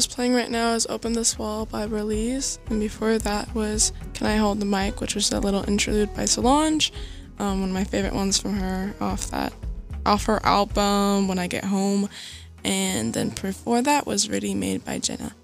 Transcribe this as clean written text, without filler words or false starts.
was playing right now is Open This Wall by Release, and before that was Can I Hold the Mic, which was a little interlude by Solange, one of my favorite ones from her off her album When I Get Home. And then before that was Ready Made by Jenna.